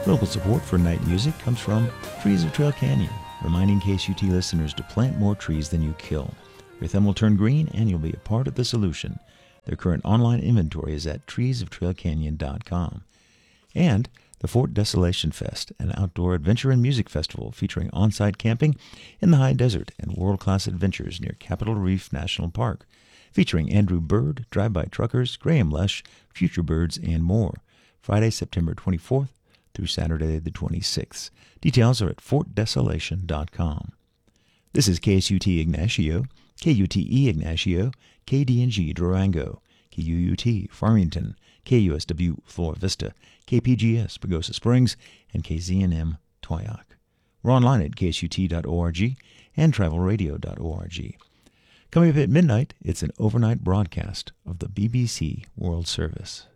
Local support for night music comes from Trees of Trail Canyon, reminding KSUT listeners to plant more trees than you kill. Your thumb will turn green and you'll be a part of the solution. Their current online inventory is at treesoftrailcanyon.com. And the Fort Desolation Fest, an outdoor adventure and music festival featuring on-site camping in the high desert and world-class adventures near Capitol Reef National Park, featuring Andrew Bird, Drive-By Truckers, Graham Lesh, Future Birds, and more. Friday, September 24th through Saturday the 26th. Details are at fortdesolation.com. This is KSUT Ignacio, KUTE Ignacio, KDNG Durango, KUUT Farmington, KUSW Flora Vista, KPGS Pagosa Springs, and KZNM Toyac. We're online at ksut.org and travelradio.org. Coming up at midnight, it's an overnight broadcast of the BBC World Service.